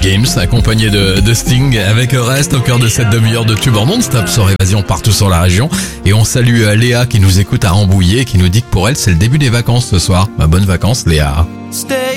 James, accompagné de Sting, avec Rest au cœur de cette demi-heure de tube en non-stop sur Évasion partout sur la région. Et on salue Léa qui nous écoute à Rambouillet et qui nous dit que pour elle, c'est le début des vacances ce soir. Bonnes vacances Léa.